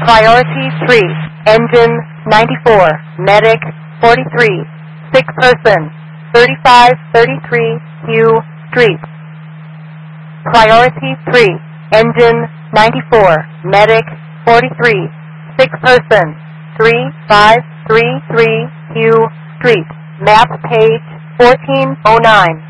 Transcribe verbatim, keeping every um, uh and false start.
Priority three, engine ninety-four, medic forty-three, sick person thirty-five thirty-three Hugh Street. Priority three, engine ninety-four, medic forty-three, sick person three five three three Hugh Street. Map page fourteen oh nine.